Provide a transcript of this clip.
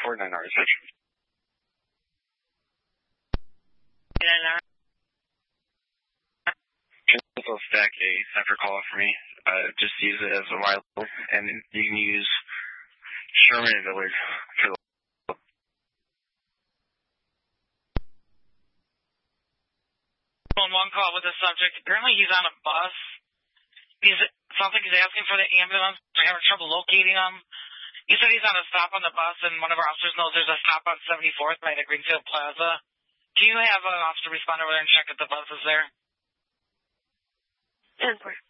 9 reception. 9. Cancel stack a cipher call for me. Just use it as a while, and you can use Sherman and Willard for the. One call with the subject. Apparently he's on a bus. Sounds like he's asking for the ambulance. We're having trouble locating him. He said he's on a stop on the bus, and one of our officers knows there's a stop on 74th by the Greenfield Plaza. Do you have an officer respond over there and check if the bus is there? 10-4.